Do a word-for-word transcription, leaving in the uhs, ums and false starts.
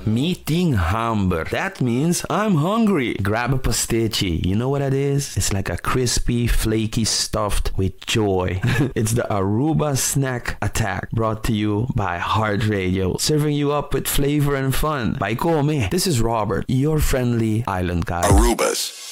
Meeting hamburger. That means I'm hungry. Grab a pastici. You know what that is? It's like a crispy, flaky stuffed with joy. It's the Aruba Snack Attack, brought to you by Heart Radio, serving you up with flavor and fun. By Come. This is Robert, your friendly island guy. Arubas.